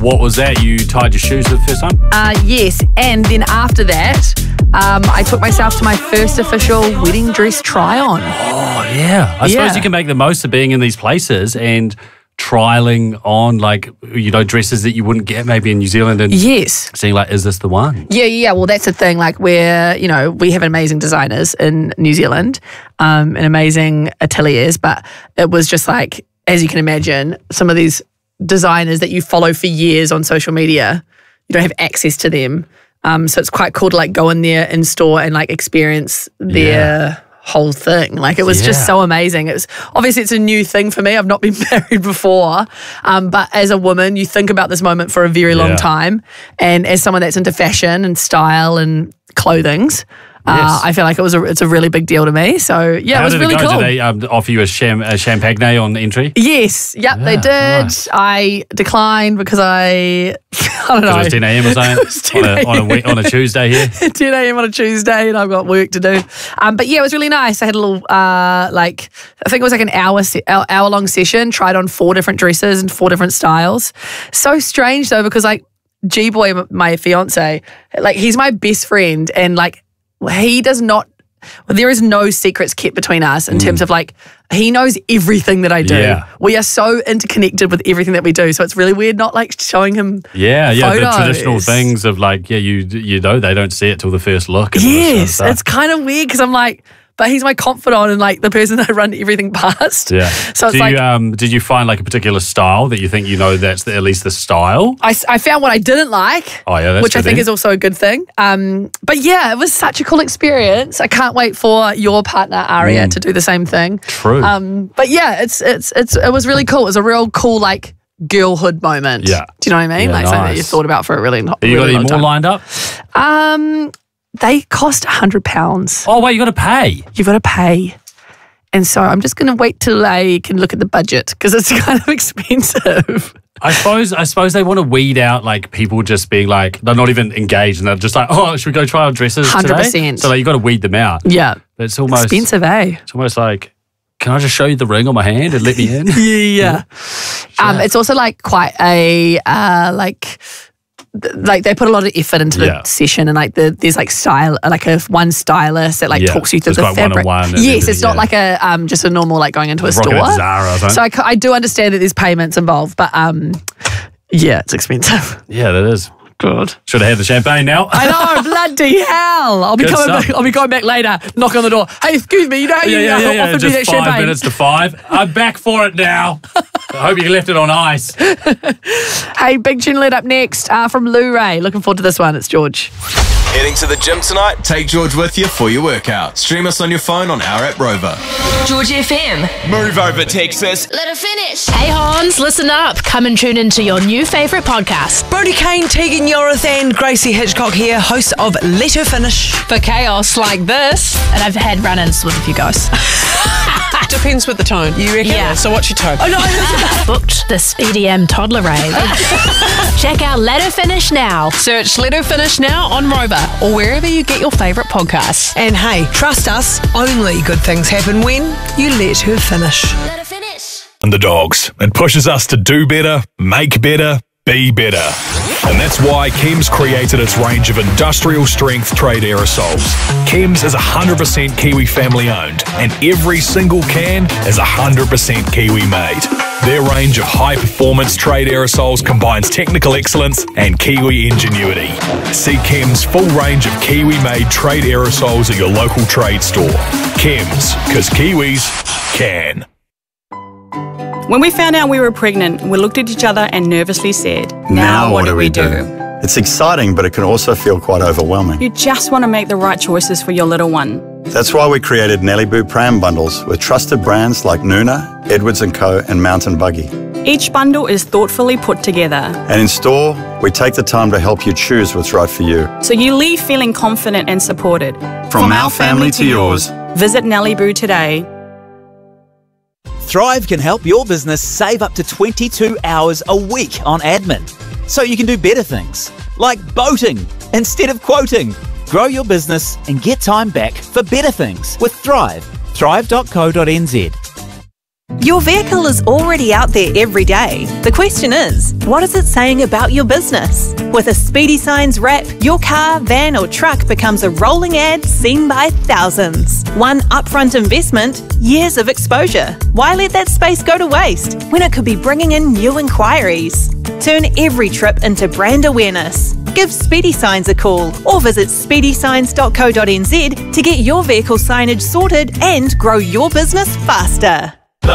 what was that? You tied your shoes for the first time? Yes, and then after that, I took myself to my first official wedding dress try-on. Oh, yeah. I suppose you can make the most of being in these places and trialing on, like, you know, dresses that you wouldn't get maybe in New Zealand and seeing, like, is this the one? Yeah. Well, that's the thing. Like, we're, you know, we have amazing designers in New Zealand and amazing ateliers, but it was just like, as you can imagine, some of these designers that you follow for years on social media, you don't have access to them. So it's quite cool to like go in there in store and like experience their whole thing. Like it was just so amazing. It was obviously it's a new thing for me. I've not been married before. But as a woman, you think about this moment for a very long time. And as someone that's into fashion and style and clothings, I feel like it's a really big deal to me. So yeah, it was really cool. Did they offer you a champagne on entry? Yes, they did. Nice. I declined because I don't know. It was 10 a.m. or something on a Tuesday here. 10 a.m. on a Tuesday, and I've got work to do. But yeah, it was really nice. I had a little I think it was like an hour long session. Tried on 4 different dresses and 4 different styles. So strange though, because like G-Boy, my fiance, like he's my best friend, and like. He does not, there is no secrets kept between us in terms of like, he knows everything that I do. Yeah. We are so interconnected with everything that we do. So it's really weird not like showing him photos. The traditional things of like, you know, they don't see it till the first look. Yes, it's kind of weird because I'm like, but he's my confidant and like the person that I run everything past. Yeah. So it's did you find like a particular style that you think you know that's at least the style? I found what I didn't like. Oh yeah, that's which I think is also a good thing. But yeah, it was such a cool experience. I can't wait for your partner Aria to do the same thing. True. But yeah, it was really cool. It was a real cool like girlhood moment. Yeah. Do you know what I mean? Yeah, like something that you thought about for a really long time. Have you got any more lined up? They cost £100. Oh, wait, you got to pay. You've got to pay. And so I'm just going to wait till I can look at the budget because it's kind of expensive. I suppose they want to weed out like people just being like, they're not even engaged and they're just like, oh, should we go try on dresses 100%. today? So like, you got to weed them out. Yeah. But it's almost expensive, eh? It's almost like, can I just show you the ring on my hand and let me in? Yeah. It's also like quite a like they put a lot of effort into the session, and like there's like style, like one stylist that like talks you through the fabric. Yes, it's not like a just a normal like going into a store. Zara, so I do understand that there's payments involved, but yeah, it's expensive. Yeah, that is. God. Should have had the champagne now. I know, bloody hell. I'll be going back later, knock on the door. Hey, excuse me, you know how you offered me that champagne? 5 minutes to 5. I'm back for it now. I hope you left it on ice. Hey, Big Tune Lit up next from Lou Ray. Looking forward to this one. It's George. Heading to the gym tonight? Take George with you for your workout. Stream us on your phone on our app Rover. George FM. Move over, Texas. Let her finish. Hey, Hans, listen up. Come and tune into your new favourite podcast. Brody Kane, Tegan Yorith and Gracie Hitchcock here, hosts of Let Her Finish. For chaos like this. And I've had run-ins with a few guys. Depends with the tone. You reckon? Yeah. So what's your tone? Oh, no. Booked this EDM toddler rave. Check out Let Her Finish now. Search Let Her Finish now on Rover or wherever you get your favourite podcasts. And hey, trust us, only good things happen when you let her finish. Let her finish. And the dogs. It pushes us to do better, make better, be better. And that's why Chems created its range of industrial strength trade aerosols. Chems is 100% Kiwi family owned, and every single can is 100% Kiwi made. Their range of high performance trade aerosols combines technical excellence and Kiwi ingenuity. See Chems' full range of Kiwi made trade aerosols at your local trade store. Chems, because Kiwis can. When we found out we were pregnant, we looked at each other and nervously said, Now what do we do? It's exciting, but it can also feel quite overwhelming. You just want to make the right choices for your little one. That's why we created Nelly Boo Pram bundles with trusted brands like Nuna, Edwards & Co and Mountain Buggy. Each bundle is thoughtfully put together. And in store, we take the time to help you choose what's right for you. So you leave feeling confident and supported. From our family to yours. Visit Nelly Boo today. Thrive can help your business save up to 22 hours a week on admin. So you can do better things, like boating instead of quoting. Grow your business and get time back for better things with Thrive. Thrive.co.nz. Your vehicle is already out there every day. The question is, what is it saying about your business? With a Speedy Signs wrap, your car, van or truck becomes a rolling ad seen by thousands. One upfront investment, years of exposure. Why let that space go to waste when it could be bringing in new inquiries? Turn every trip into brand awareness. Give Speedy Signs a call or visit speedysigns.co.nz to get your vehicle signage sorted and grow your business faster.